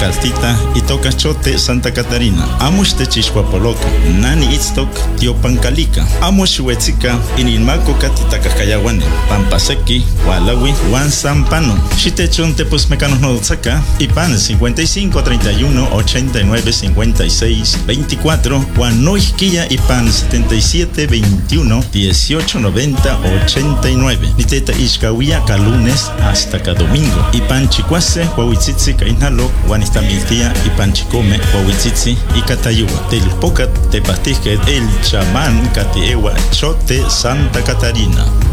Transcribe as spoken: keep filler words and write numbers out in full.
localtita itoka Chote Santa Catarina. Amush te Chixhuapoloca, nani itztok Tiopancalica. Amush huetzika inilmaco katitakaskayawane, Pampaseki, Walawi, Juan Zampano. Xitechon tepus mecanos nodotzaka, Ipan cincuenta y cinco treinta y uno ochenta y nueve cincuenta y seis veinticuatro, Juan Noisquilla Ipan setenta y siete veintiuno dieciocho noventa ochenta y nueve. Niteta Ixcawia ca lunes hasta ca domingo. Ipan Chicuase, Huahuitzitzi ca Inhalo, Juan Istamiltia, Ipan Chicome, Huahuitzitzi y Catayua. Tel Pocat, Tepastije, El Chamán, Catiewa, Chote, Santa Catarina.